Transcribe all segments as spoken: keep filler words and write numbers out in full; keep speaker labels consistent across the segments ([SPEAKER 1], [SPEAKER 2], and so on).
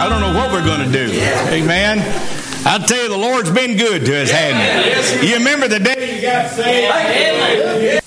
[SPEAKER 1] I don't know what we're going to do. Amen. I'll tell you, the Lord's been good to us, hasn't He? You remember the day you got saved?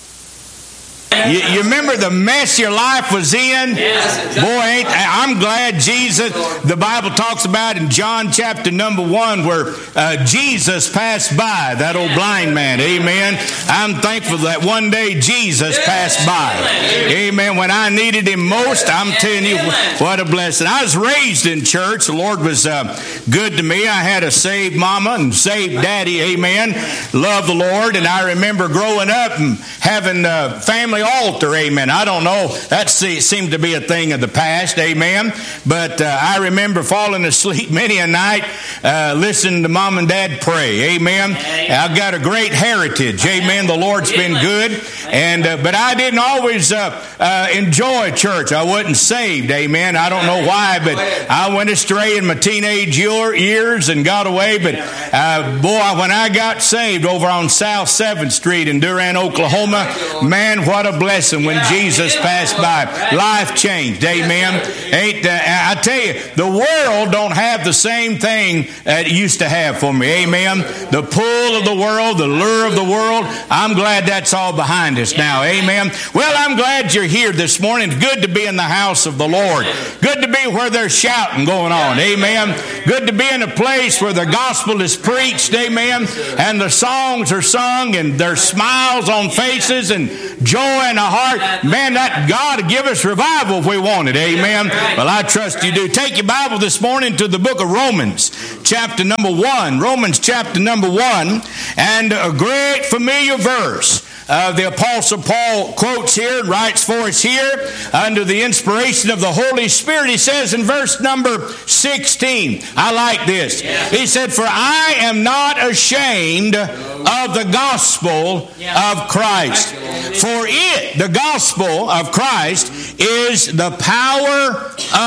[SPEAKER 1] You, you remember the mess your life was in? Yes. Boy, ain't, I'm glad Jesus, the Bible talks about in John chapter number one where uh, Jesus passed by, that old blind man. Amen. I'm thankful that one day Jesus passed by. Amen. When I needed Him most, I'm telling you, what a blessing. I was raised in church. The Lord was uh, good to me. I had a saved mama and saved daddy. Amen. Love the Lord. And I remember growing up and having uh, family altar, amen. I don't know, that seemed to be a thing of the past, amen. But uh, I remember falling asleep many a night uh, listening to mom and dad pray, amen. I've got a great heritage, amen. The Lord's been good, and uh, but I didn't always uh, uh, enjoy church. I wasn't saved, amen. I don't know why, but I went astray in my teenage years and got away. But uh, boy, when I got saved over on South seventh Street in Durant, Oklahoma, man, what a blessing when Jesus passed by. Life changed. Amen. Ain't, uh, I tell you, the world don't have the same thing that it used to have for me. Amen. The pull of the world, the lure of the world, I'm glad that's all behind us now. Amen. Well, I'm glad you're here this morning. It's good to be in the house of the Lord. Good to be where there's shouting going on. Amen. Good to be in a place where the gospel is preached. Amen. And the songs are sung and there's smiles on faces and joy in the heart. Man, that God will give us revival if we want it. Amen. Well, I trust you do. Take your Bible this morning to the book of Romans, chapter number one. Romans chapter number one, and a great familiar verse. Uh, the Apostle Paul quotes here and writes for us here under the inspiration of the Holy Spirit. He says in verse number sixteen, I like this. He said, "For I am not ashamed of the gospel of Christ. For it," the gospel of Christ, "is the power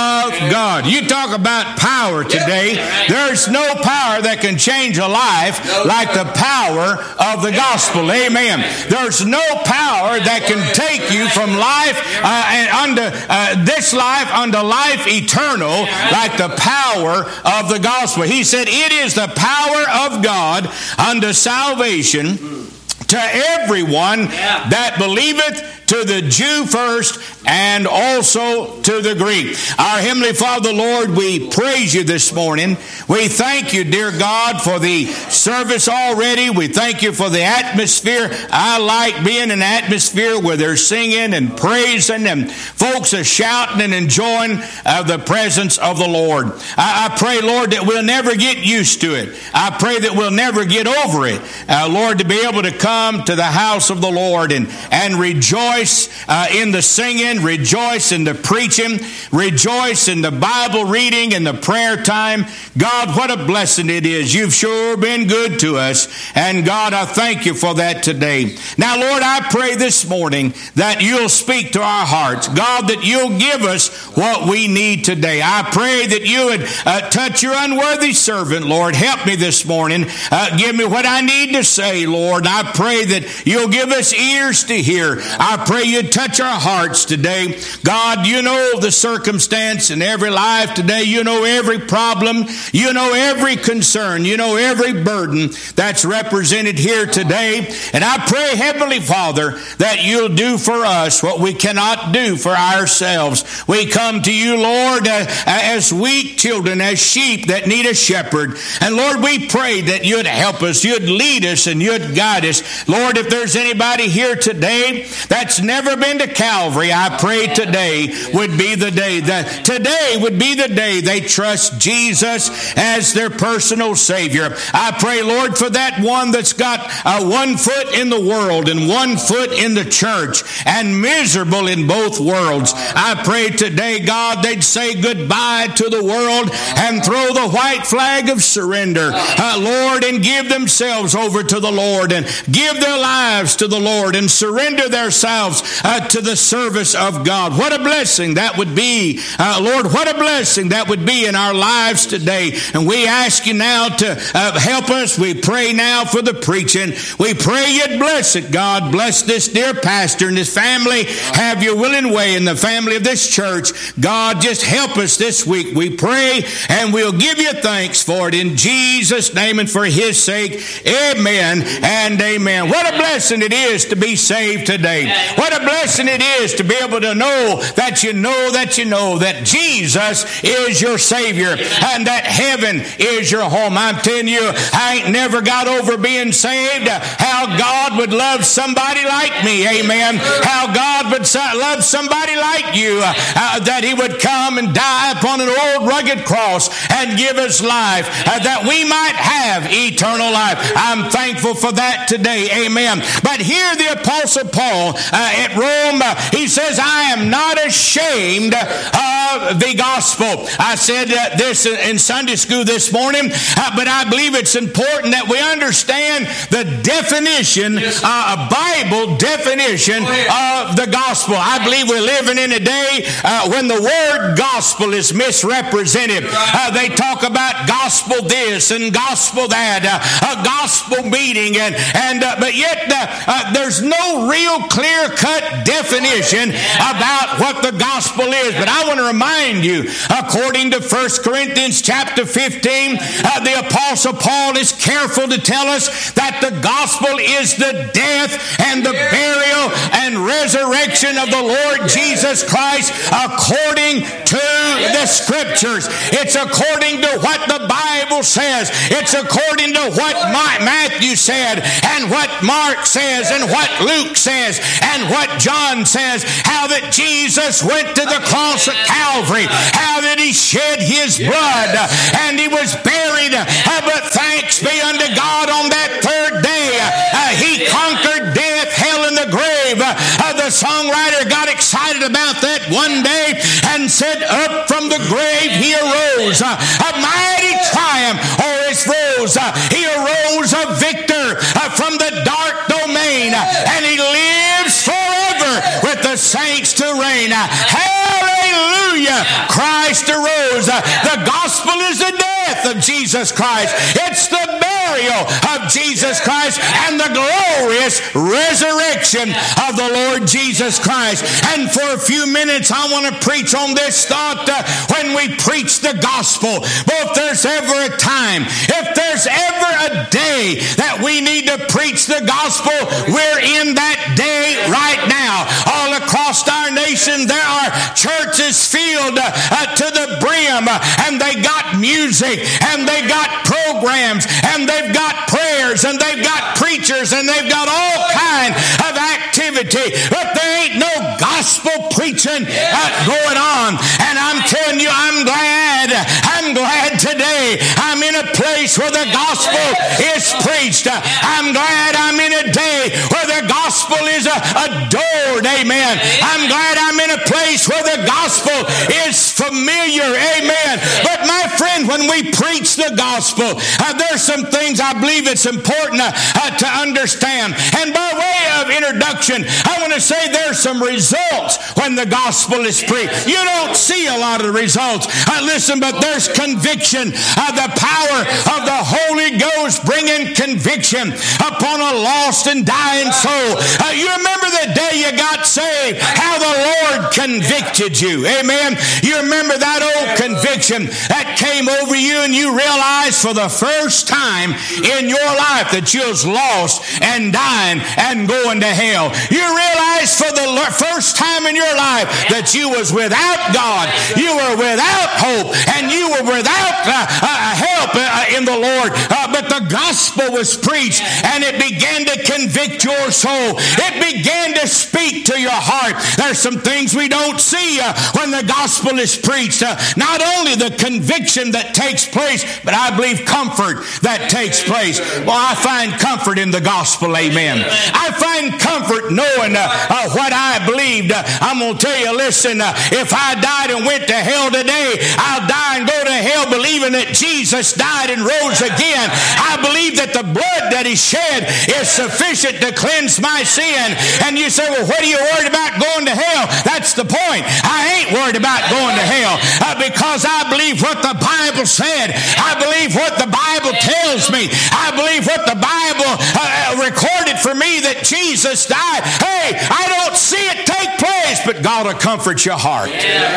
[SPEAKER 1] of God." You talk about power today. There's no power that can change a life like the power of the gospel. Amen. There's no power that can take you from life uh, and under uh, this life unto life eternal like the power of the gospel. He said, "It is the power of God unto salvation to everyone that believeth, to the Jew first, and also to the Greek." Our Heavenly Father, Lord, we praise you this morning. We thank you, dear God, for the service already. We thank you for the atmosphere. I like being in an atmosphere where they're singing and praising and folks are shouting and enjoying uh, the presence of the Lord. I, I pray, Lord, that we'll never get used to it. I pray that we'll never get over it. Uh, Lord, to be able to come to the house of the Lord and, and rejoice Uh, in the singing, rejoice in the preaching, rejoice in the Bible reading and the prayer time. God, what a blessing it is. You've sure been good to us. And God, I thank you for that today. Now, Lord, I pray this morning that you'll speak to our hearts. God, that you'll give us what we need today. I pray that you would uh, touch your unworthy servant, Lord. Help me this morning. Uh, give me what I need to say, Lord. I pray that you'll give us ears to hear. I pray you touch our hearts today. God, you know the circumstance in every life today. You know every problem. You know every concern. You know every burden that's represented here today. And I pray, Heavenly Father, that you'll do for us what we cannot do for ourselves. We come to you, Lord, uh, as weak children, as sheep that need a shepherd. And Lord, we pray that you'd help us, you'd lead us, and you'd guide us. Lord, if there's anybody here today that's never been to Calvary, I pray today would be the day that today would be the day they trust Jesus as their personal Savior. I pray, Lord, for that one that's got uh, one foot in the world and one foot in the church and miserable in both worlds. I pray today, God, they'd say goodbye to the world and throw the white flag of surrender, uh, Lord, and give themselves over to the Lord and give their lives to the Lord and surrender their salvation ourselves uh, to the service of God. What a blessing that would be. Uh, Lord, what a blessing that would be in our lives today. And we ask you now to uh, help us. We pray now for the preaching. We pray you'd bless it, God. Bless this dear pastor and his family. Have your willing way in the family of this church. God, just help us this week, we pray, and we'll give you thanks for it in Jesus' name and for his sake. Amen and amen. What a blessing it is to be saved today. What a blessing it is to be able to know that you know that you know that Jesus is your Savior and that heaven is your home. I'm telling you, I ain't never got over being saved. How God would love somebody like me. Amen. How God would love somebody like you. Uh, that he would come and die upon an old rugged cross and give us life. Uh, that we might have eternal life. I'm thankful for that today. Amen. But here the Apostle Paul uh, at Rome, uh, he says, I am not ashamed of the gospel. I said uh, this in Sunday school this morning, uh, but I believe it's important that we understand the definition, uh, a Bible definition of the gospel. I believe we're living in a day uh, when the word gospel is misrepresented. Uh, they talk about gospel this and gospel that, uh, a gospel meeting, and and uh, but yet uh, uh, there's no real clear-cut definition about what the gospel is. But I want to remind you, according to First Corinthians chapter fifteen, uh, the Apostle Paul is careful to tell us that the gospel is the death and the burial and resurrection of the Lord Jesus Christ according to the Scriptures. It's according to what the Bible says. It's according to what Matthew said and what Mark says and what Luke says and what John says. How that Jesus went to the cross of Calvary. How that he shed his blood and he was buried. But thanks be unto God, on that third day uh, he conquered death, hell, and the grave. Uh, the songwriter got excited about that one day and said, up from the grave he arose. Uh, a mighty triumph o'er his foes. Uh, he arose a victor uh, from the dark domain. Uh, and he lives forever with the saints to reign. Uh, hallelujah! Christ arose. Uh, the gospel is the death of Jesus Christ. It's the burial of Jesus Christ and the glorious resurrection of the Lord Jesus Christ. And for a few minutes I want to preach on this thought. Uh, when we preach the gospel, but if there's ever a time, if there's ever a day that we need to preach the gospel, we're in that day right now. All across our nation there are churches filled uh, uh, to the brim, uh, and they got music and they got programs and they've got prayers and they've got preachers and they've got all kind of activity, but there ain't no gospel preaching uh, going on. And I'm telling you, I'm glad, I'm glad today I'm in a place where the gospel is preached. I'm glad I'm in a day where the gospel is uh, adored. Amen. I'm glad I'm in a place where the gospel is familiar. Amen. But my friend, when we preach the gospel, uh, there's some things I believe it's important uh, uh, to understand. And by way of introduction, I want to say there's some results when the gospel is preached. You don't see a lot of results. Uh, listen, but there's conviction. Uh, the power of the Holy Ghost bringing conviction upon a lost and dying soul. Uh, you remember the day you got saved, how the Lord convicted you. Amen. You remember that old conviction that came over you, and you realized for the first time in your life that you was lost and dying and going to hell. You realized for the first time in your life that you was without God, you were without hope, and you were without uh, uh, help uh, in the Lord. Uh, but the gospel was preached, and it began to convict your soul. It began to speak to your heart. There's some things we don't see uh, when the gospel is preached. Uh, not only the conviction that takes place, but I believe comfort that takes place. Well, I find comfort in the gospel. Amen. I find comfort knowing uh, uh, what I believed. Uh, I'm going to tell you, listen, uh, if I died and went to hell today, I'll die and go to hell believing that Jesus died and rose again. I believe that the blood that he shed is sufficient to cleanse my sin. And you say, well, what are you worried about going to hell? That's the point. I ain't worried about going to hell uh, because I believe what the Bible said. I believe what the Bible tells me. I believe what the Bible uh, recorded for me, that Jesus died. Hey, I don't see it take place, but God will comfort your heart.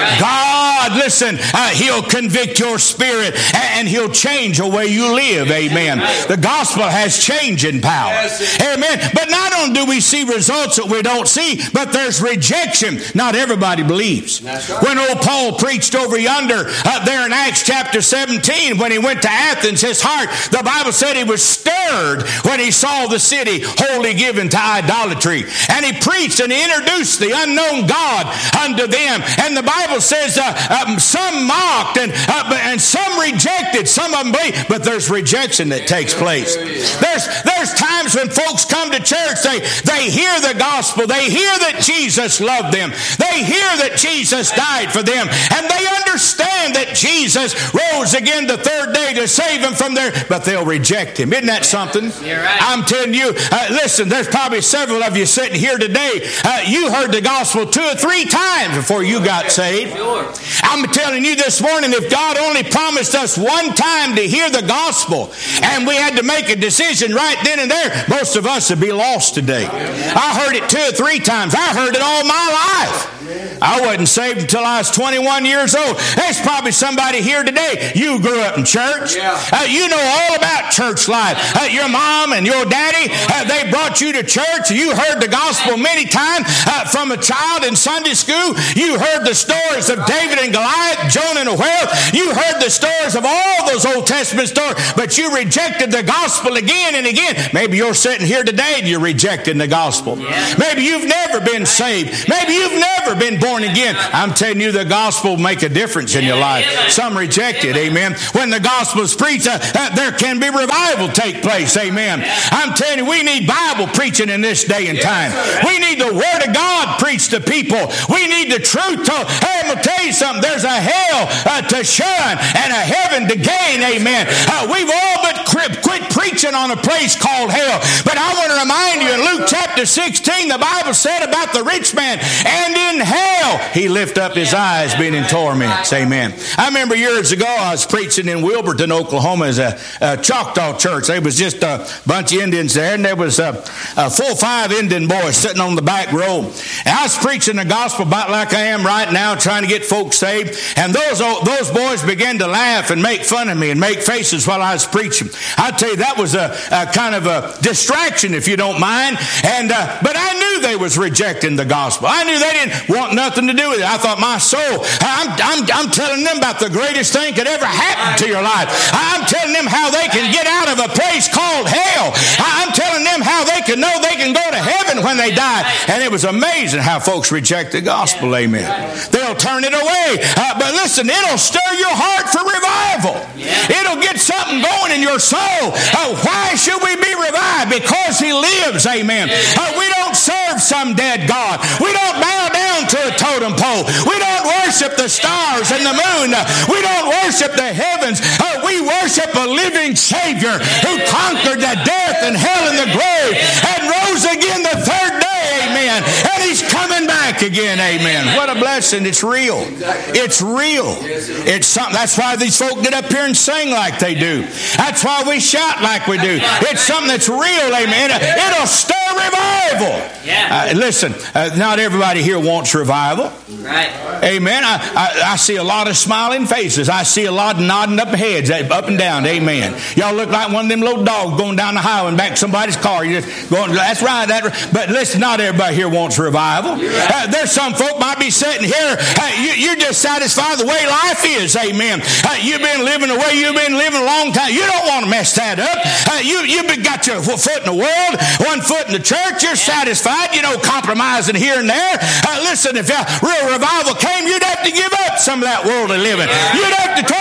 [SPEAKER 1] God, listen, uh, he'll convict your spirit and he'll change the way you live. Amen. The gospel has changing power. Amen. But not only do we see results that we don't see, but there's rejection. Not everybody believes. When old Paul preached over yonder uh, there in Acts chapter seventeen, when he went to Athens, his heart, the Bible said he was stirred when he saw the city wholly given to idolatry. And he preached and he introduced the unknown God unto them. And the Bible says uh, um, some mocked and, uh, and some rejected, some of them believed, but there's rejection that takes place. There's, there's times when folks come to church, they, they hear the gospel, they hear that Jesus loved them, they hear that Jesus died for them, and they understand that Jesus rose again the third day to save them from their, but they'll reject him. Isn't that something?
[SPEAKER 2] You're right.
[SPEAKER 1] I'm telling you, uh, listen, there's probably several of you sitting here today, uh, you heard the gospel two or three times before you got saved.
[SPEAKER 2] Sure.
[SPEAKER 1] I'm telling you this morning, if God only promised us one time to hear the gospel and we had to make a decision right then and there, most of us would be lost today. I heard it two or three times. I heard it all my life. I wasn't saved until I was twenty-one years old. There's probably somebody here today. You grew up in church. Uh, you know all about church life. Uh, your mom and your daddy, uh, they brought you to church. You heard the gospel many times uh, from a child in Sunday school. You heard the stories of David and Goliath, Jonah and the whale. You heard the stories of all those Old Testament stories, but you rejected the gospel again and again. Maybe you're sitting here today and you're rejecting the gospel. Maybe you've never been saved. Maybe you've never been born again. I'm telling you, the gospel will make a difference in your life. Some reject it. Amen. When the gospel is preached, uh, uh, there can be revival take place. Amen. I'm telling you, we need Bible preaching in this day and time. We need the Word of God preached to people. We need the truth told. Hey, I'm going to tell you something. There's a hell uh, to shun and a heaven to gain. Amen. Uh, we've all but quit, quit preaching on a place called hell. But I want to remind you, in Luke chapter sixteen, the Bible said about the rich man, and in hell he lift up his eyes being in torments. Amen. I remember years ago I was preaching in Wilburton, Oklahoma, as a, a Choctaw church. There was just a bunch of Indians there, and there was a, a four or five Indian boys sitting on the back row. And I was preaching the gospel about like I am right now, trying to get folks saved. And those those boys began to laugh and make fun of me and make faces while I was preaching. I tell you, that was a, a kind of a distraction, if you don't mind. And uh, but I knew they was rejecting the gospel. I knew they didn't want nothing to do with it. I thought, my soul, I'm, I'm, I'm telling them about the greatest thing could ever happen to your life. I'm telling them how they can get out of a place called hell. I'm telling them how they can know they can go to heaven when they die. And it was amazing how folks reject the gospel. Amen. They'll turn it away. Uh, but listen, it'll stir your heart for revival. It'll get something going in your soul. Uh, why should we be revived? Because he lives. Amen. Uh, we don't serve some dead God. We don't bow down to a totem pole. We don't worship the stars and the moon. We don't worship the heavens. Uh, we worship a living Savior who conquered the death and hell and the grave and rose again the third day. Amen. And he's coming back again. Amen. What a blessing. It's real. It's real. It's something. That's why these folk get up here and sing like they do. That's why we shout like we do. It's something that's real. Amen. It'll stir revival. Uh, listen, uh, not everybody here wants revival.
[SPEAKER 2] Right.
[SPEAKER 1] Amen. I, I, I see a lot of smiling faces. I see a lot of nodding up heads, up and down. Amen. Y'all look like one of them little dogs going down the highway and back somebody's car. You just going, that's right. That, but listen, not everybody here wants revival. Uh, there's some folk might be sitting here. Uh, you, you're just satisfied the way life is. Amen. Uh, you've been living the way you've been living a long time. You don't want to mess that up. Uh, you, you've got your foot in the world, one foot in the church. You're satisfied, you know, compromising here and there. Uh, listen, if uh, real revival came, you'd have to give up some of that worldly living. You'd have to turn away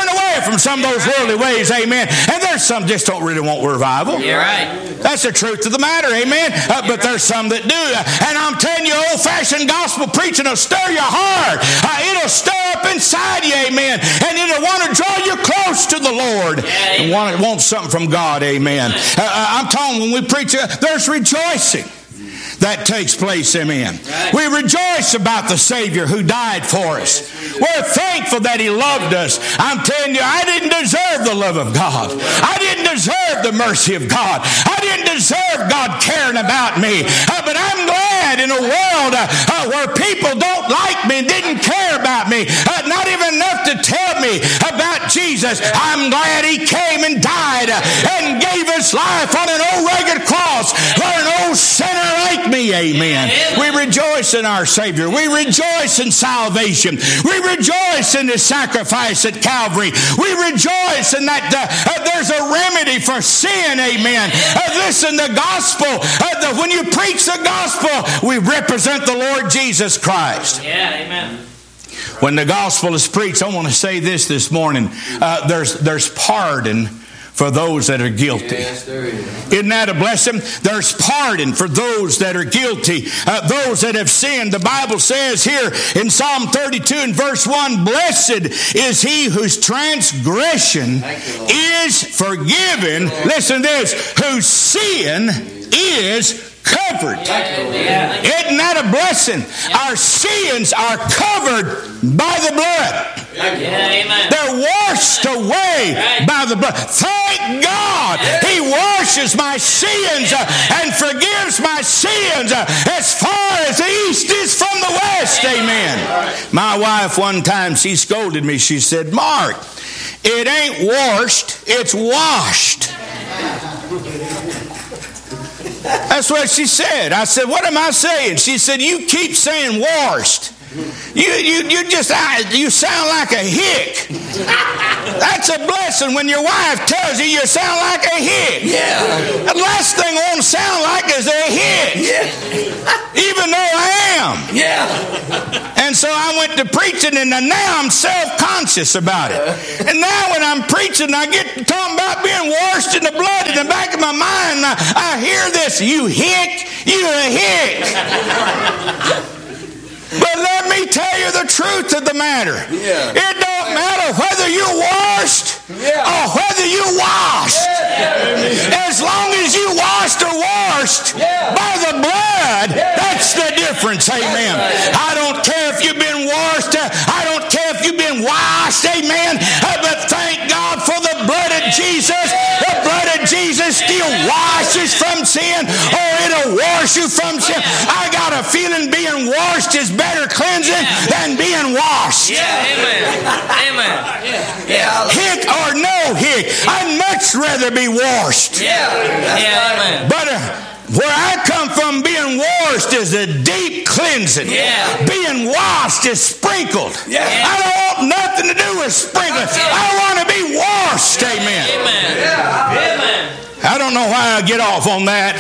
[SPEAKER 1] from some of those worldly ways, amen. And there's some just don't really want revival.
[SPEAKER 2] You're right.
[SPEAKER 1] That's the truth of the matter, amen. Uh, but there's some that do. And I'm telling you, old-fashioned gospel preaching will stir your heart. Uh, it'll stir up inside you, amen. And it'll want to draw you close to the Lord.
[SPEAKER 2] Yeah,
[SPEAKER 1] and want, want something from God, amen. Uh, I'm telling you, when we preach, uh, there's rejoicing that takes place, amen. Right. We rejoice about the Savior who died for us. We're thankful that He loved us. I'm telling you, I didn't deserve the love of God. I didn't deserve the mercy of God. I didn't deserve God caring about me. Uh, but I'm glad in a world uh, uh, where people don't like me and didn't care about me, uh, not even enough to tell me about Jesus. I'm glad He came and died uh, and gave His life on an old rugged cross for an old sinner like me, amen. We rejoice in our Savior. We rejoice in salvation. We rejoice in His sacrifice at Calvary. We rejoice in that uh, uh, there's a remedy for sin, amen. Uh, listen, the gospel, uh, the, when you preach the gospel, we represent the Lord Jesus Christ.
[SPEAKER 2] Yeah, amen.
[SPEAKER 1] When the gospel is preached, I want to say this this morning. Uh, there's, there's pardon for those that are guilty.
[SPEAKER 3] Yes, there is.
[SPEAKER 1] Isn't that a blessing? There's pardon for those that are guilty, uh, those that have sinned. The Bible says here in Psalm thirty-two and verse one, blessed is he whose transgression is forgiven. Listen to this, whose sin is covered. Isn't that a blessing? Our sins are covered by the blood. They're washed away by the blood. Thank God He washes my sins and forgives my sins as far as the east is from the west. Amen. My wife one time, she scolded me. She said, Mark, it ain't washed, it's washed. That's what she said. I said, what am I saying? She said, you keep saying washed. You you you just you sound like a hick. That's a blessing when your wife tells you you sound like a hick.
[SPEAKER 3] Yeah.
[SPEAKER 1] The last thing I want to sound like is a hick.
[SPEAKER 3] Yeah.
[SPEAKER 1] Even though I am.
[SPEAKER 3] Yeah.
[SPEAKER 1] And so I went to preaching, and now I'm self-conscious about it. And now when I'm preaching, I get to talking about being washed in the blood. In the back of my mind, I, I hear this, you hick, you a hick. But let me tell you the truth of the matter.
[SPEAKER 3] Yeah.
[SPEAKER 1] It don't matter whether you're washed
[SPEAKER 3] Yeah.
[SPEAKER 1] or whether you're washed.
[SPEAKER 3] Yeah.
[SPEAKER 1] As long as you washed or washed
[SPEAKER 3] Yeah.
[SPEAKER 1] by the blood,
[SPEAKER 3] Yeah.
[SPEAKER 1] that's the difference, amen.
[SPEAKER 3] right.
[SPEAKER 1] I don't care if you've been washed. I don't care if you've been washed, amen. But thank God for the blood of Jesus. The blood of Jesus still washes from sin, or it'll wash you from sin. I got a feeling being washed is better cleansing
[SPEAKER 2] Yeah.
[SPEAKER 1] than being washed.
[SPEAKER 2] Yeah, amen. Amen.
[SPEAKER 3] Yeah.
[SPEAKER 1] Hick or no hick, I'd much rather be washed.
[SPEAKER 3] Yeah. That's
[SPEAKER 2] Yeah,
[SPEAKER 3] right.
[SPEAKER 2] amen.
[SPEAKER 1] But uh, where I come from, being washed is a deep cleansing.
[SPEAKER 2] Yeah.
[SPEAKER 1] Being washed is sprinkled.
[SPEAKER 3] Yeah.
[SPEAKER 1] I don't want nothing to do with sprinkling. I want to be washed. Amen.
[SPEAKER 2] Amen.
[SPEAKER 3] Yeah.
[SPEAKER 2] Amen.
[SPEAKER 1] I don't know why I get off on that.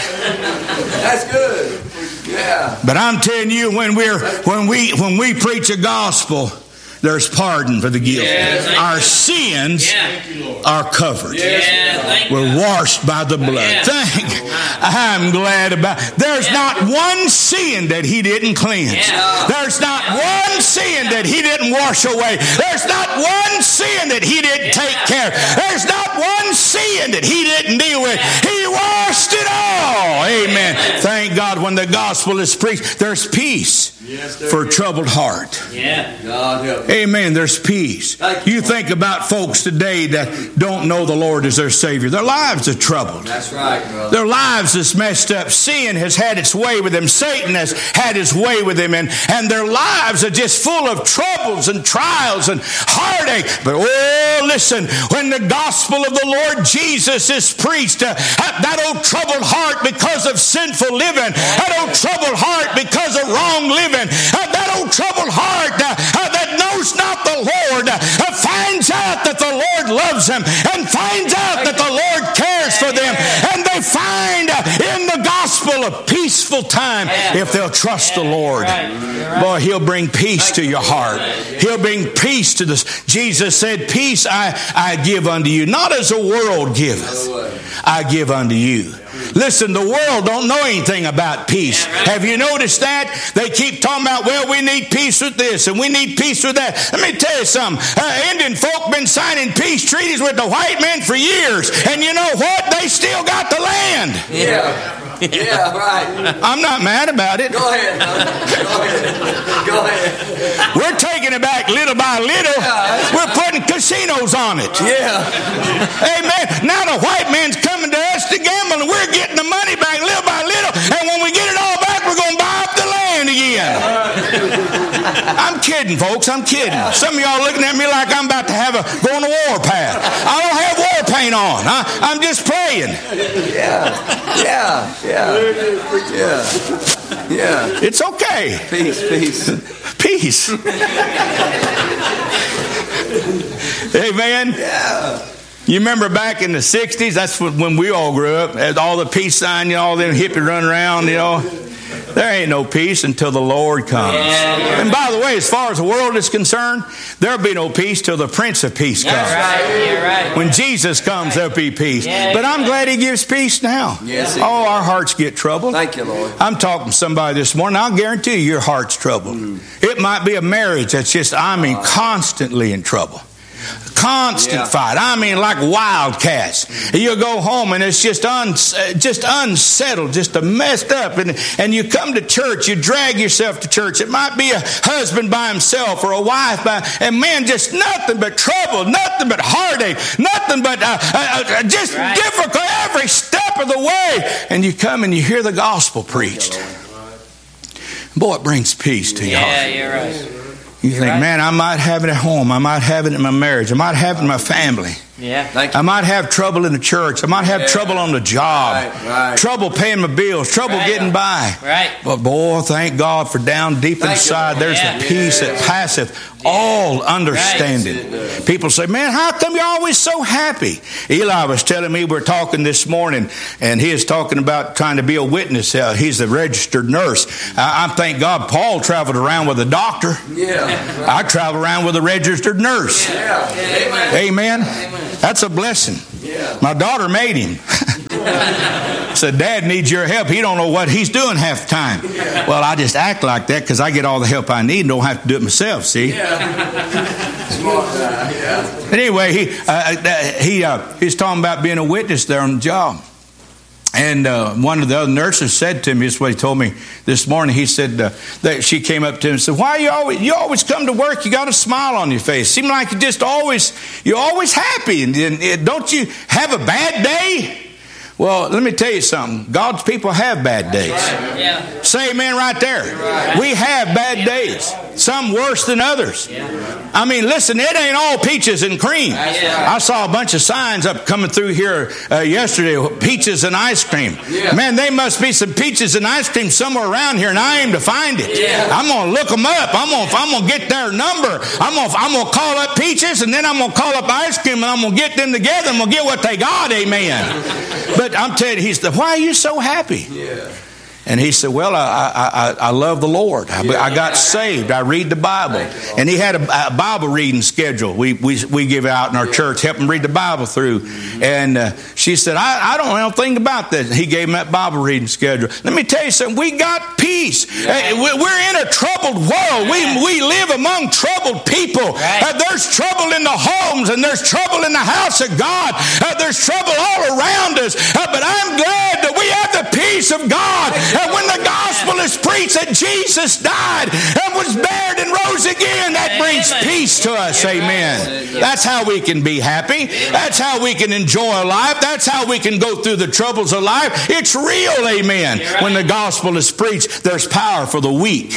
[SPEAKER 3] That's good. Yeah.
[SPEAKER 1] But I'm telling you, when we're when we when we preach a gospel, there's pardon for the guilty.
[SPEAKER 2] Yeah, thank
[SPEAKER 1] Our
[SPEAKER 2] you.
[SPEAKER 1] sins
[SPEAKER 2] Yeah.
[SPEAKER 1] are covered.
[SPEAKER 2] Yeah, thank you.
[SPEAKER 1] We're washed by the blood.
[SPEAKER 2] Yeah.
[SPEAKER 1] Thank. I'm glad about. There's
[SPEAKER 2] Yeah.
[SPEAKER 1] not one sin that He didn't cleanse.
[SPEAKER 2] Yeah.
[SPEAKER 1] There's not one sin that He didn't wash away. There's not one sin that He didn't take care of. There's not one sin that He didn't deal with. He washed it all. Amen. Thank God when the gospel is preached, there's peace for a troubled heart.
[SPEAKER 2] Yeah.
[SPEAKER 3] God help you.
[SPEAKER 1] Amen. There's peace.
[SPEAKER 3] Thank you.
[SPEAKER 1] You think about folks today that don't know the Lord as their Savior. Their lives are troubled.
[SPEAKER 3] That's right, brother.
[SPEAKER 1] Their lives is messed up. Sin has had its way with them. Satan has had his way with them. And, and their lives are just full of troubles and trials and heartache. But oh, listen, when the gospel of the Lord Jesus is preached, uh, that old troubled heart because of sinful living, that old troubled heart because of wrong living, uh, that old troubled heart uh, uh, that knows not the Lord, uh, finds out that the Lord loves them and finds out that the Lord cares for them. And they find uh, in the gospel a peaceful time if they'll trust the Lord.
[SPEAKER 2] Right.
[SPEAKER 1] Boy, He'll bring peace to your heart. He'll bring peace to this. Jesus said, peace I, I give unto you, not as the world giveth, I give unto you. Listen, the world don't know anything about peace. Have you noticed that? They keep talking about, well, we need peace with this and we need peace with that. Let me tell you something. Uh, Indian folk been signing peace treaties with the white men for years. And you know what? They still got the land.
[SPEAKER 3] Yeah. Yeah, right.
[SPEAKER 1] I'm not mad about it.
[SPEAKER 3] Go ahead. Go ahead. Go ahead.
[SPEAKER 1] We're taking it back little by little. We're putting casinos on it.
[SPEAKER 3] Yeah.
[SPEAKER 1] Amen. Now the white man's coming to us to gamble, and we're getting the money back little by little. And when we get it all back, we're going to buy up the land again. I'm kidding, folks. I'm kidding. Some of y'all looking at me like I'm about to have a go on a war path. I don't have war paint on. I, I'm just praying.
[SPEAKER 3] Yeah. Yeah. Yeah. Yeah. Yeah.
[SPEAKER 1] It's okay.
[SPEAKER 3] Peace, peace.
[SPEAKER 1] Peace. Amen.
[SPEAKER 3] Yeah.
[SPEAKER 1] You remember back in the sixties, that's when we all grew up, as all the peace sign, you know, all them hippies running around, you know. There ain't no peace until the Lord comes.
[SPEAKER 2] Yeah.
[SPEAKER 1] And by the way, as far as the world is concerned, there'll be no peace till the Prince of Peace comes.
[SPEAKER 2] That's right. You're right.
[SPEAKER 1] When Jesus comes, there'll be peace.
[SPEAKER 2] Yeah,
[SPEAKER 1] but I'm glad He gives peace now.
[SPEAKER 3] Yes, He
[SPEAKER 1] oh, our hearts get troubled.
[SPEAKER 3] Thank you, Lord.
[SPEAKER 1] I'm talking to somebody this morning. I'll guarantee you your heart's troubled. Mm. It might be a marriage that's just, I mean, constantly in trouble. Constant yeah. fight. I mean, like wildcats. You go home and it's just un, just unsettled, just a messed up. And, and you come to church, you drag yourself to church. It might be a husband by himself or a wife by, and man, just nothing but trouble, nothing but heartache, nothing but uh, uh, just right. difficult every step of the way. And you come and you hear the gospel preached. Boy, it brings peace to your
[SPEAKER 2] yeah,
[SPEAKER 1] heart.
[SPEAKER 2] You're right.
[SPEAKER 1] You think, right. man, I might have it at home. I might have it in my marriage. I might have it in my family.
[SPEAKER 2] Yeah.
[SPEAKER 3] Thank you.
[SPEAKER 1] I might have trouble in the church. I might have
[SPEAKER 3] yeah.
[SPEAKER 1] trouble on the job.
[SPEAKER 3] Right, right.
[SPEAKER 1] Trouble paying my bills. Trouble
[SPEAKER 2] right.
[SPEAKER 1] getting by.
[SPEAKER 2] Right.
[SPEAKER 1] But boy, thank God for down deep
[SPEAKER 3] thank
[SPEAKER 1] inside,
[SPEAKER 3] you,
[SPEAKER 1] there's
[SPEAKER 2] yeah.
[SPEAKER 1] the peace
[SPEAKER 3] yeah.
[SPEAKER 1] that passeth all understanding.
[SPEAKER 3] Right.
[SPEAKER 1] People say, man, how come you're always so happy? Eli was telling me, we're talking this morning, and he is talking about trying to be a witness. Uh, he's a registered nurse. I, I thank God Paul traveled around with a doctor.
[SPEAKER 3] Yeah. Right.
[SPEAKER 1] I travel around with a registered nurse.
[SPEAKER 3] Yeah.
[SPEAKER 2] Yeah.
[SPEAKER 1] Amen.
[SPEAKER 2] Amen.
[SPEAKER 1] That's a blessing.
[SPEAKER 3] Yeah.
[SPEAKER 1] My daughter made him. Said, Dad needs your help. He don't know what he's doing half the time.
[SPEAKER 3] Yeah.
[SPEAKER 1] Well, I just act like that because I get all the help I need and don't have to do it myself, see?
[SPEAKER 3] Yeah. Smart guy. Yeah.
[SPEAKER 1] Anyway, he uh, he uh, he's talking about being a witness there on the job. And uh, one of the other nurses said to me, this is what he told me this morning. He said uh, that she came up to him and said, "Why you always you always come to work? You got a smile on your face. Seem like you just always you're always happy. And, and don't you have a bad day?" Well, let me tell you something. God's people have bad days.
[SPEAKER 2] Right. Yeah.
[SPEAKER 1] Say amen right there.
[SPEAKER 2] Right.
[SPEAKER 1] We have bad days. Some worse than others.
[SPEAKER 2] Yeah.
[SPEAKER 1] I mean, listen, it ain't all peaches and cream.
[SPEAKER 2] Yeah.
[SPEAKER 1] I saw a bunch of signs up coming through here uh, yesterday, peaches and ice cream.
[SPEAKER 3] Yeah.
[SPEAKER 1] Man, they must be some peaches and ice cream somewhere around here, and I aim to find it.
[SPEAKER 2] Yeah.
[SPEAKER 1] I'm going to look them up. I'm going I'm going to get their number. I'm going I'm going to call up peaches, and then I'm going to call up ice cream, and I'm going to get them together, and we'll get what they got. Amen. But I'm telling you, he said, "Why are you so happy?"
[SPEAKER 3] Yeah.
[SPEAKER 1] And he said, "Well, I, I, I love the Lord. I, I got saved. I read the Bible." And he had a, a Bible reading schedule we, we we give out in our church, help him read the Bible through. And uh, she said, I, I don't know anything about that. He gave him that Bible reading schedule. Let me tell you something. We got peace. Uh, we're in a troubled world. We, we live among troubled people. Uh, there's trouble in the homes, and there's trouble in the house of God. Uh, there's trouble all around us. Uh, but I'm glad that we have the peace of God. And when the gospel is preached that Jesus died and was buried and rose again, that brings peace to us. Amen. That's how we can be happy. That's how we can enjoy life. That's how we can go through the troubles of life. It's real, amen. When the gospel is preached, there's power for the weak.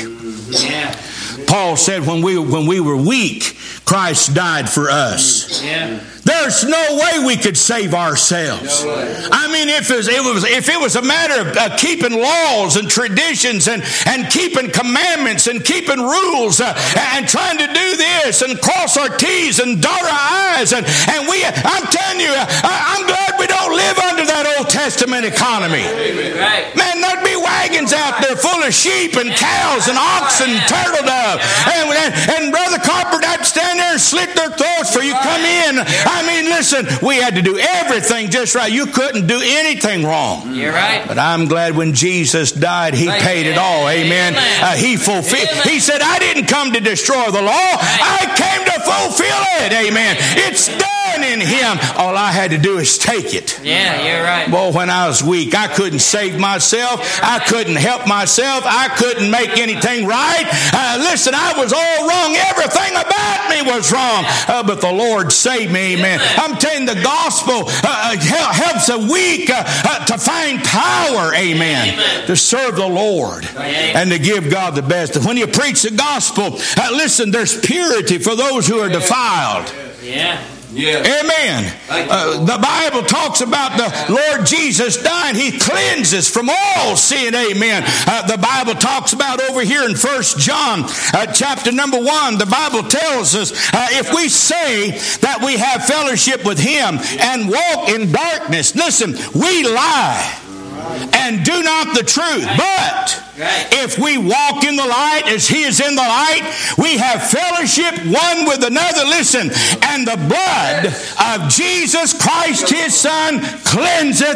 [SPEAKER 1] Paul said when we when we were weak, Christ died for us. There's no way we could save ourselves. I mean, if it was, it was, if it was a matter of uh, keeping laws and traditions and, and keeping commandments and keeping rules uh, and trying to do this and cross our T's and dot our I's, and, and we, I'm telling you, I, I'm glad we don't live under that Old Testament economy.
[SPEAKER 2] Right.
[SPEAKER 1] Man, there'd be wagons out there full of sheep and cows and oxen and turtle dove. And, and, and Brother Carpenter, I'd stand there and slit their throats for you come in. I mean, listen, we had to do everything just right. You couldn't do anything wrong.
[SPEAKER 2] You're right.
[SPEAKER 1] But I'm glad when Jesus died, He paid it all. Amen. Uh, he fulfilled. He said, I didn't come to destroy the law. I came to fulfill it. Amen. It's done in Him. All I had to do is take it.
[SPEAKER 2] Yeah, you're right.
[SPEAKER 1] Boy, when I was weak, I couldn't save myself. I couldn't help myself. I couldn't make anything right. Uh, listen, I was all wrong. Everything about me was wrong. Uh, but the Lord saved me. Amen. I'm telling you, the gospel uh, helps the weak uh, uh, to find power. Amen. Amen. To serve the Lord. Amen. And to give God the best. When you preach the gospel, uh, listen, there's purity for those who are defiled.
[SPEAKER 2] Yeah.
[SPEAKER 3] Yeah.
[SPEAKER 1] Amen. Uh, the Bible talks about the Lord Jesus dying. He cleanses from all sin. Amen. Uh, the Bible talks about over here in First John uh, chapter number one. The Bible tells us uh, if we say that we have fellowship with Him and walk in darkness, listen, we lie and do not the truth. But if we walk in the light as He is in the light, we have fellowship one with another. Listen, and the blood of Jesus Christ His Son cleanseth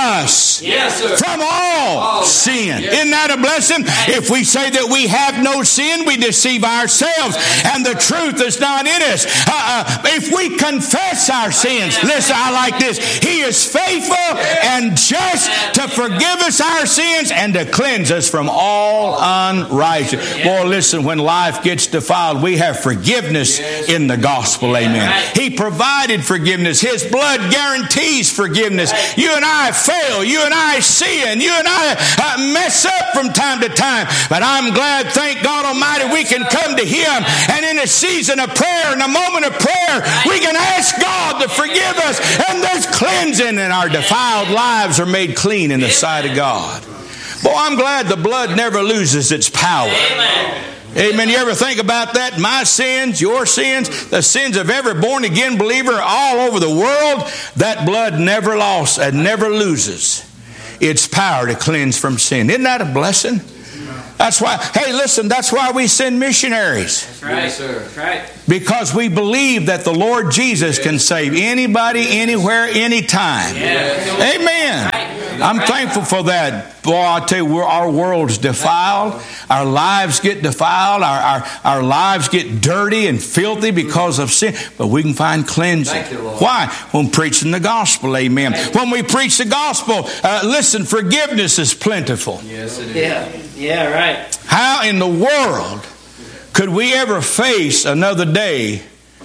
[SPEAKER 1] us
[SPEAKER 3] Yes, sir.
[SPEAKER 1] from all sin. Isn't that a blessing? If we say that we have no sin, we deceive ourselves, and the truth is not in us. Uh, uh, if we confess our sins, listen, I like this. He is faithful and just to forgive us our sins and to cleanse us from all unrighteousness. Boy, listen, when life gets defiled, we have forgiveness in the gospel. Amen. He provided forgiveness. His blood guarantees forgiveness. You and I fail. You and I sin. You and I uh, mess up from time to time. But I'm glad, thank God Almighty, we can come to Him, and in a season of prayer, in a moment of prayer, we can ask God to forgive us, and there's cleansing, and our defiled lives are made clean in the sight of God. Boy, I'm glad the blood never loses its power.
[SPEAKER 2] Amen.
[SPEAKER 1] Amen. You ever think about that? My sins, your sins, the sins of every born-again believer all over the world, that blood never lost and never loses its power to cleanse from sin. Isn't that a blessing? That's why, hey, listen, that's why we send missionaries.
[SPEAKER 2] That's right.
[SPEAKER 3] Yes, sir.
[SPEAKER 2] That's right.
[SPEAKER 1] Because we believe that the Lord Jesus can save anybody, anywhere, anytime.
[SPEAKER 2] Yeah.
[SPEAKER 1] Amen. I'm thankful for that. Boy, I tell you, we're, our world's defiled. Our lives get defiled. Our, our, our lives get dirty and filthy because of sin. But we can find cleansing.
[SPEAKER 3] Thank you, Lord.
[SPEAKER 1] Why? When preaching the gospel. Amen. When we preach the gospel, uh, listen, forgiveness is plentiful.
[SPEAKER 3] Yes, it is.
[SPEAKER 2] Yeah. Yeah, right.
[SPEAKER 1] How in the world could we ever face another day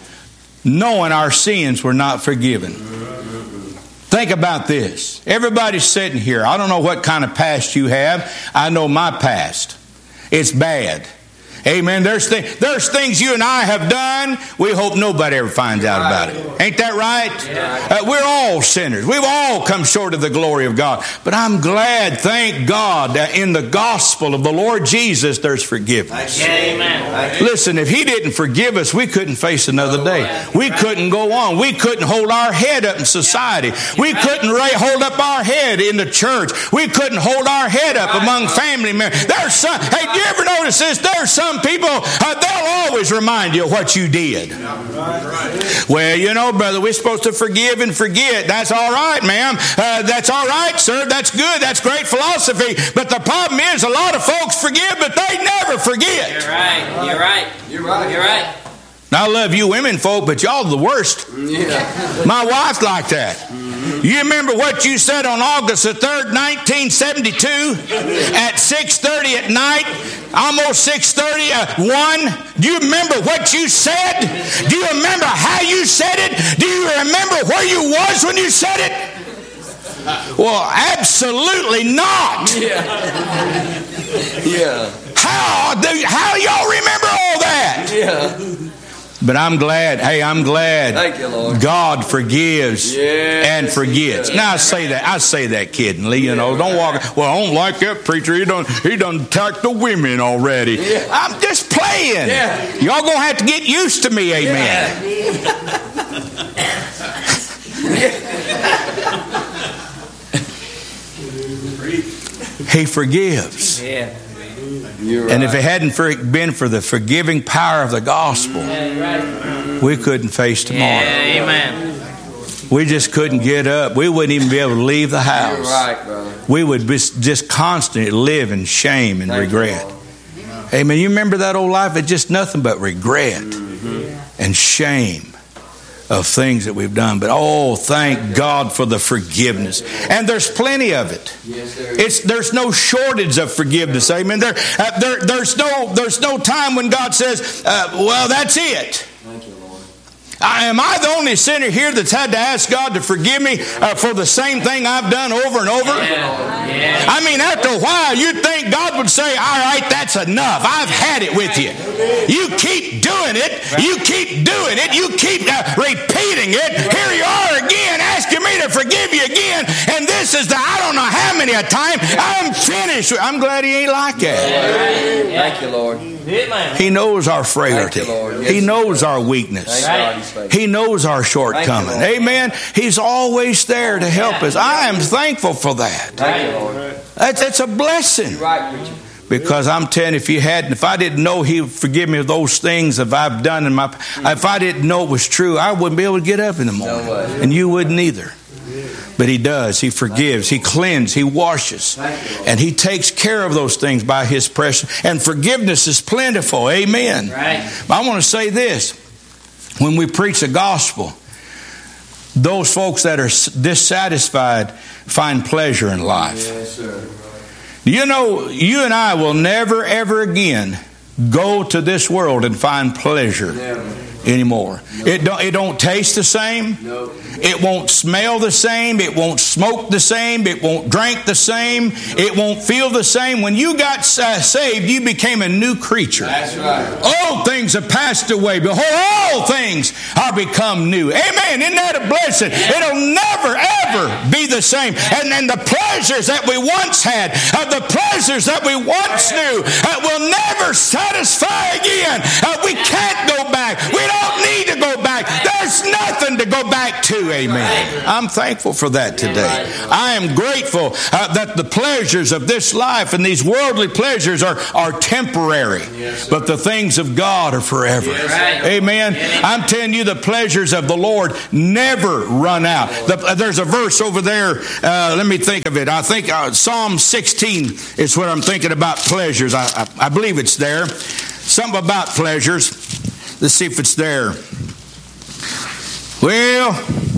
[SPEAKER 1] knowing our sins were not forgiven? Think about this. Everybody's sitting here. I don't know what kind of past you have. I know my past. It's bad. Amen. There's, th- there's things you and I have done. We hope nobody ever finds out about it. Ain't that right? Uh, we're all sinners. We've all come short of the glory of God. But I'm glad, thank God, that in the gospel of the Lord Jesus, there's forgiveness.
[SPEAKER 2] Amen.
[SPEAKER 1] Listen, if He didn't forgive us, we couldn't face another day. We couldn't go on. We couldn't hold our head up in society. We couldn't ra- hold up our head in the church. We couldn't hold our head up among family members. There's some, hey, do you ever notice this? There's some people, uh, they'll always remind you of what you did. Well, you know, brother, we're supposed to forgive and forget. That's all right, ma'am. Uh, that's all right, sir. That's good. That's great philosophy. But the problem is a lot of folks forgive, but they never forget.
[SPEAKER 2] You're right. You're right.
[SPEAKER 3] You're right.
[SPEAKER 2] You're right.
[SPEAKER 1] Now, I love you women folk, but y'all are the worst.
[SPEAKER 3] Yeah.
[SPEAKER 1] My wife's like that. You remember what you said on August the third, nineteen seventy-two at six thirty at night, almost six thirty, uh, one? Do you remember what you said? Do you remember how you said it? Do you remember where you was when you said it? Well, absolutely not.
[SPEAKER 3] Yeah. Yeah.
[SPEAKER 1] How do how y'all remember all that?
[SPEAKER 3] Yeah.
[SPEAKER 1] But I'm glad. Hey, I'm glad.
[SPEAKER 3] Thank you, Lord.
[SPEAKER 1] God forgives
[SPEAKER 3] Yes,
[SPEAKER 1] and forgets.
[SPEAKER 3] He does.
[SPEAKER 1] Now I say that. I say that kiddingly. You know, don't walk. Well, I don't like that preacher. He done he done attacked the women already.
[SPEAKER 3] Yeah.
[SPEAKER 1] I'm just playing.
[SPEAKER 3] Yeah.
[SPEAKER 1] Y'all gonna have to get used to me. Amen. He forgives.
[SPEAKER 2] Yeah.
[SPEAKER 3] You're
[SPEAKER 1] And
[SPEAKER 3] right.
[SPEAKER 1] if it hadn't for, been for the forgiving power of the gospel, we couldn't face tomorrow.
[SPEAKER 2] Yeah, amen.
[SPEAKER 1] We just couldn't get up. We wouldn't even be able to leave the
[SPEAKER 3] You're
[SPEAKER 1] house.
[SPEAKER 3] right, brother.
[SPEAKER 1] We would be just constantly live in shame and
[SPEAKER 3] Thank you,
[SPEAKER 1] regret.
[SPEAKER 3] Lord.
[SPEAKER 1] Amen. You remember that old life? It's just nothing but regret and shame of things that we've done. But oh, thank God for the forgiveness. And there's plenty of it.
[SPEAKER 3] Yes, there is.
[SPEAKER 1] It's there's no shortage of forgiveness. Amen. There, uh, there there's no there's no time when God says, uh, "Well, that's it."
[SPEAKER 3] Thank you, Lord.
[SPEAKER 1] I, am I the only sinner here that's had to ask God to forgive me uh, for the same thing I've done over and over?
[SPEAKER 2] Yeah.
[SPEAKER 1] I mean, after a while, you'd think God would say, all right, that's enough. I've had it with you. You keep doing it. You keep doing it. You keep uh, repeating it. Here you are again, asking me to forgive you again. And this is the, I don't know how many a time, I'm finished. I'm glad he ain't like that.
[SPEAKER 3] Thank you, Lord.
[SPEAKER 2] Amen.
[SPEAKER 1] He knows our frailty.
[SPEAKER 3] Thank you, Lord. Yes,
[SPEAKER 1] He
[SPEAKER 3] He
[SPEAKER 1] knows
[SPEAKER 3] does.
[SPEAKER 1] our weakness.
[SPEAKER 3] Thank God He's faithful.
[SPEAKER 1] He knows our shortcoming.
[SPEAKER 3] Thank you, Lord.
[SPEAKER 1] Amen. He's always there to help us. I am thankful for that.
[SPEAKER 3] Thank you, Lord.
[SPEAKER 1] That's, that's a blessing.
[SPEAKER 3] You're right, preacher.
[SPEAKER 1] Because I'm telling you, if you hadn't, if I didn't know He would forgive me of those things that I've done in my, if I didn't know it was true, I wouldn't be able to get up in the morning,
[SPEAKER 3] No way.
[SPEAKER 1] and you wouldn't either. But He does. He forgives. He cleanses. He washes,
[SPEAKER 3] Thank you, Lord.
[SPEAKER 1] and He takes care of those things by His precious. And forgiveness is plentiful. Amen.
[SPEAKER 2] Right.
[SPEAKER 1] I want to say this: when we preach the gospel, those folks that are dissatisfied find pleasure in life.
[SPEAKER 3] Yes, sir.
[SPEAKER 1] You know, you and I will never, ever again go to this world and find pleasure
[SPEAKER 3] Never.
[SPEAKER 1] anymore. It don't, it don't taste the same.
[SPEAKER 3] No.
[SPEAKER 1] It won't smell the same. It won't smoke the same. It won't drink the same. It won't feel the same. When you got uh, saved, you became a new creature.
[SPEAKER 3] That's right.
[SPEAKER 1] Old things have passed away. Behold, all things are become new. Amen. Isn't that a blessing? It'll never, ever be the same. And then the pleasures that we once had, uh, the pleasures that we once knew, uh, will never satisfy again. Uh, we can't go back. We don't need to go back. There's nothing to go back to. Amen. I'm thankful for that today. I am grateful uh, that the pleasures of this life and these worldly pleasures are, are temporary, but the things of God are forever. Amen. I'm telling you, the pleasures of the Lord never run out. The, uh, there's a verse over there. Uh, let me think of it. I think uh, Psalm sixteen is what I'm thinking about pleasures. I, I, I believe it's there. Something about pleasures. Let's see if it's there. Well,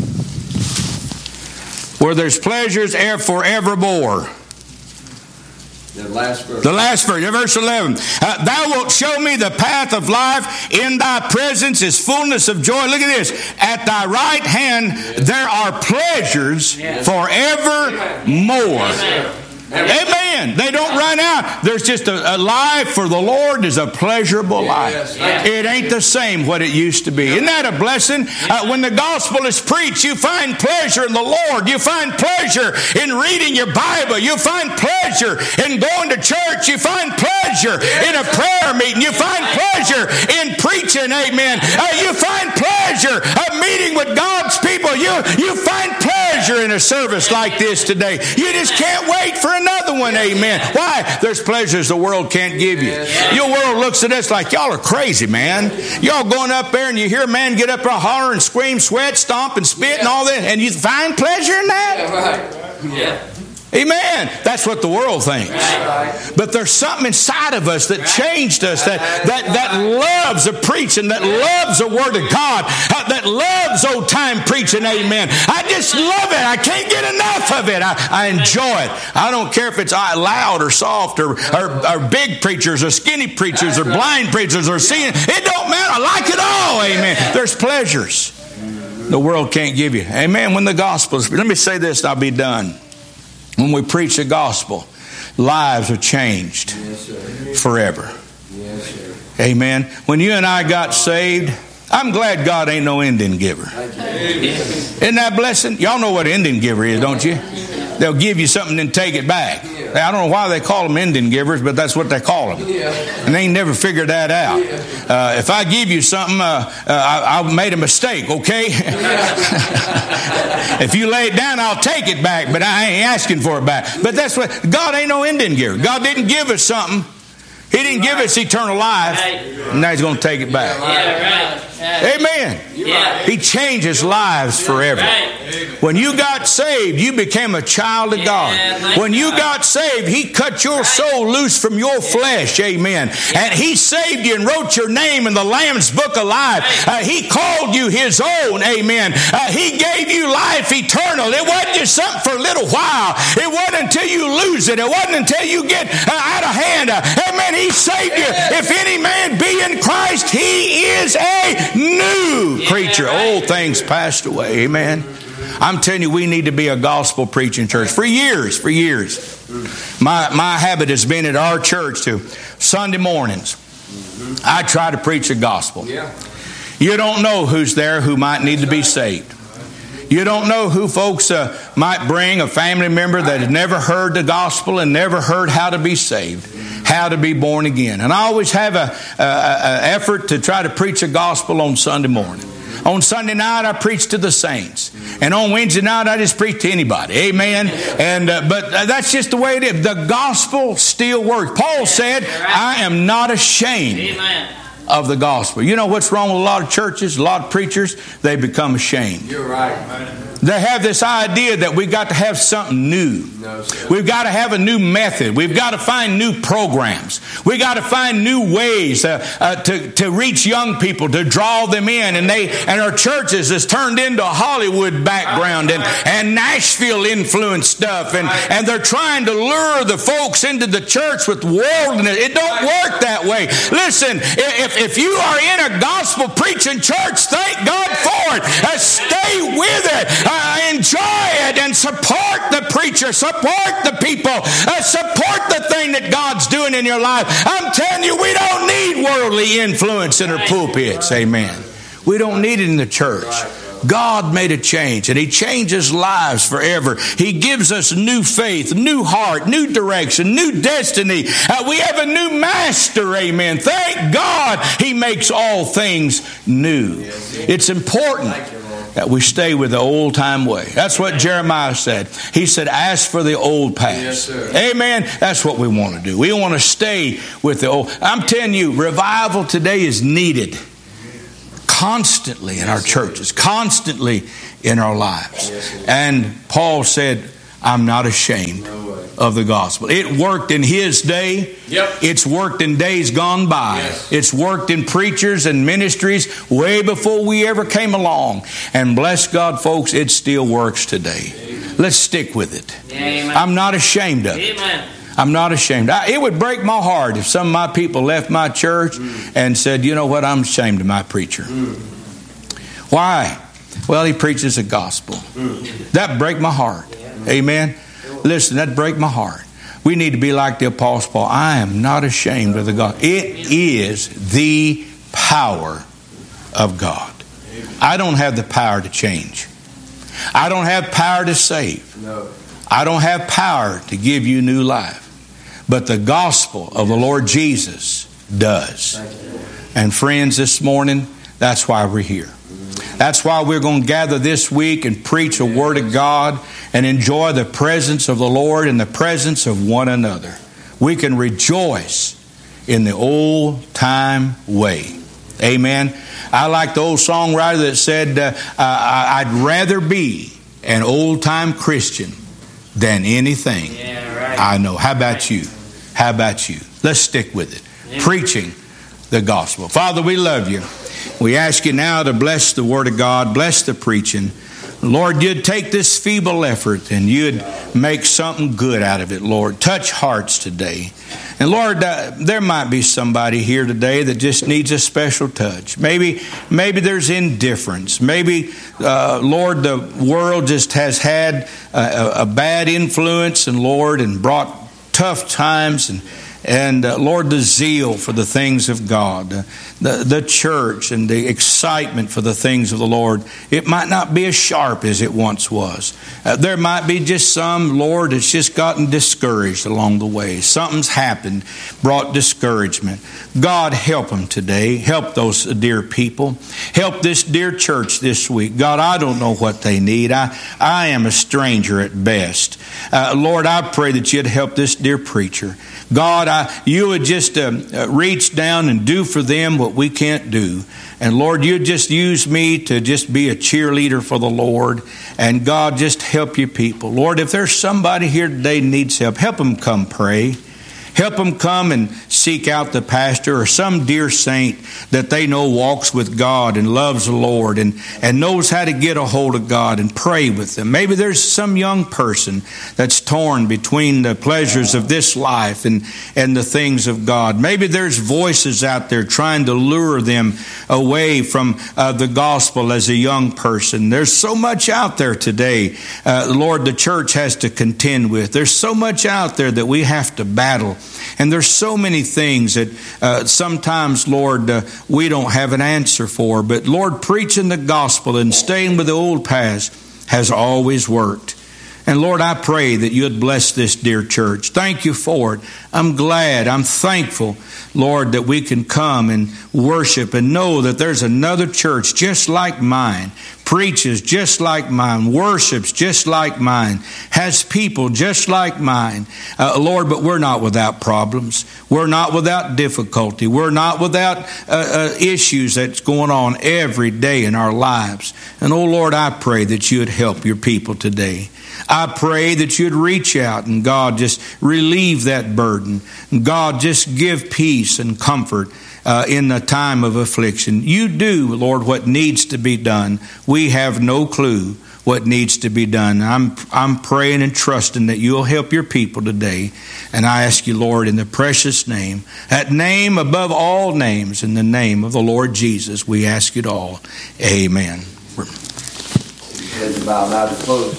[SPEAKER 1] where there's pleasures er- forevermore.
[SPEAKER 3] The last verse.
[SPEAKER 1] The last verse, verse eleven. Uh, Thou wilt show me the path of life. In thy presence is fullness of joy. Look at this. At thy right hand there are pleasures forevermore. Amen. They don't run out. There's just a, a life for the Lord is a pleasurable life.
[SPEAKER 3] Yes.
[SPEAKER 1] It ain't the same what it used to be. Isn't that a blessing? Uh, when the gospel is preached, you find pleasure in the Lord. You find pleasure in reading your Bible. You find pleasure in going to church. You find pleasure in a prayer meeting. You find pleasure in preaching. Amen. Uh, you find pleasure of meeting with God's people. You, you find pleasure in a service like this today. You just can't wait for another one. Amen. Why? There's pleasures the world can't give you. Your world looks at us like, y'all are crazy, man. Y'all going up there and you hear a man get up and holler and scream, sweat, stomp and spit and all that, and you find pleasure in that?
[SPEAKER 3] Right. Yeah.
[SPEAKER 1] Amen. That's what the world thinks. But there's something inside of us that changed us, that that, that loves the preaching, that loves the Word of God, uh, that loves old time preaching. Amen. I just love it. I can't get enough of it. I, I enjoy it. I don't care if it's loud or soft or, or, or big preachers or skinny preachers or blind preachers or seeing. It don't matter. I like it all. Amen. There's pleasures the world can't give you. Amen. When the gospel is, let me say this and I'll be done. When we preach the gospel, lives are changed
[SPEAKER 3] Yes, sir.
[SPEAKER 1] forever.
[SPEAKER 3] Yes, sir.
[SPEAKER 1] Amen. When you and I got saved, I'm glad God ain't no Indian giver. Isn't that a blessing? Y'all know what an Indian giver is, don't you? They'll give you something and take it back. I don't know why they call them Indian givers, but that's what they call them. And they ain't never figured that out. Uh, if I give you something, uh, uh, I, I made a mistake, okay? If you lay it down, I'll take it back, but I ain't asking for it back. But that's what, God ain't no Indian giver. God didn't give us something. He didn't give us eternal life. And now He's going to take it back. Amen. He changes lives forever. When you got saved, you became a child of God. When you got saved, He cut your soul loose from your flesh. Amen. And He saved you and wrote your name in the Lamb's Book of Life. Uh, he called you His own. Amen. Uh, he gave you life eternal. It wasn't just something for a little while. It wasn't until you lose it. It wasn't until you get uh, out of hand. Uh, amen. He saved you. If any man be in Christ, he is a new creature. Old things passed away. Amen. I'm telling you, we need to be a gospel preaching church. For years, for years. My, my habit has been at our church to Sunday mornings, I try to preach the gospel. You don't know who's there who might need to be saved. You don't know who folks uh, might bring, a family member that has never heard the gospel and never heard how to be saved, how to be born again. And I always have a, a, a effort to try to preach the gospel on Sunday morning. On Sunday night, I preach to the saints. And on Wednesday night, I just preach to anybody. Amen. And uh, But that's just the way it is. The gospel still works. Paul said, I am not ashamed of the gospel. You know what's wrong with a lot of churches, a lot of preachers? They become ashamed.
[SPEAKER 3] You're right.
[SPEAKER 1] They have this idea that we've got to have something new. No, we've got to have a new method. We've got to find new programs. We've got to find new ways uh, uh, to, to reach young people, to draw them in. And they and our churches has turned into a Hollywood background and, and Nashville influenced stuff. And, and they're trying to lure the folks into the church with worldliness. It don't work that way. Listen, if, if you are in a gospel preaching church, thank God for it. Uh, stay with it. Uh, enjoy it and support the preacher, support the people, uh, support the thing that God's doing in your life. I'm telling you, we don't need worldly influence in our pulpits. Amen. We don't need it in the church. God made a change, and He changes lives forever. He gives us new faith, new heart, new direction, new destiny. Uh, we have a new master, amen. Thank God He makes all things new. It's important that we stay with the old-time way. That's what Jeremiah said. He said, ask for the old past. Yes, amen. That's what we want to do. We want to stay with the old. I'm telling you, revival today is needed constantly in our churches, constantly in our lives. And Paul said, I'm not ashamed of the gospel. It worked in his day. Yep. It's worked in days gone by. Yes. It's worked in preachers and ministries way before we ever came along. And bless God, folks, it still works today. Amen. Let's stick with it. Amen. I'm not ashamed of it. Amen. I'm not ashamed. I, it would break my heart if some of my people left my church mm. and said, you know what, I'm ashamed of my preacher. Mm. Why? Well, he preaches the gospel. Mm. That'd break my heart. Yeah. Amen. Listen, that'd break my heart. We need to be like the Apostle Paul. I am not ashamed of the gospel. It is the power of God. I don't have the power to change. I don't have power to save. No. I don't have power to give you new life. But the gospel of the Lord Jesus does. And friends, this morning, that's why we're here. That's why we're going to gather this week and preach a word of God and enjoy the presence of the Lord and the presence of one another. We can rejoice in the old time way. Amen. I like the old songwriter that said, uh, I'd rather be an old time Christian than anything yeah, right. I know. How about you? How about you? Let's stick with it. Amen. Preaching the gospel. Father, we love you. We ask you now to bless the word of God, bless the preaching. Lord, you'd take this feeble effort and you'd make something good out of it, Lord. Touch hearts today. And Lord, uh, there might be somebody here today that just needs a special touch. Maybe maybe there's indifference. Maybe, uh, Lord, the world just has had a, a bad influence, and Lord, and brought tough times. And and uh, Lord, the zeal for the things of God, uh, the, the church and the excitement for the things of the Lord, it might not be as sharp as it once was. Uh, there might be just some, Lord, that's just gotten discouraged along the way. Something's happened, brought discouragement. God, help them today. Help those dear people. Help this dear church this week. God, I don't know what they need. I, I am a stranger at best. Uh, Lord, I pray that you'd help this dear preacher. God, I, you would just uh, uh, reach down and do for them what we can't do. And Lord, you'd just use me to just be a cheerleader for the Lord. And God, just help your people. Lord, if there's somebody here today needs help, help them come pray. Help them come and seek out the pastor or some dear saint that they know walks with God and loves the Lord and, and knows how to get a hold of God and pray with them. Maybe there's some young person that's torn between the pleasures of this life and, and the things of God. Maybe there's voices out there trying to lure them away from uh, the gospel as a young person. There's so much out there today, uh, Lord, the church has to contend with. There's so much out there that we have to battle. And there's so many things that uh, sometimes, Lord, uh, we don't have an answer for. But Lord, preaching the gospel and staying with the old paths has always worked. And Lord, I pray that you'd bless this dear church. Thank you for it. I'm glad, I'm thankful, Lord, that we can come and worship and know that there's another church just like mine, preaches just like mine, worships just like mine, has people just like mine. Uh, Lord, but we're not without problems. We're not without difficulty. We're not without uh, uh, issues that's going on every day in our lives. And oh Lord, I pray that you'd help your people today. I pray that you'd reach out and God just relieve that burden. God just give peace and comfort uh, in the time of affliction. You do, Lord, what needs to be done. We have no clue what needs to be done. I'm I'm praying and trusting that you'll help your people today. And I ask you, Lord, in the precious name, that name above all names, in the name of the Lord Jesus, we ask it all. Amen.
[SPEAKER 3] Heads bowed, now to close.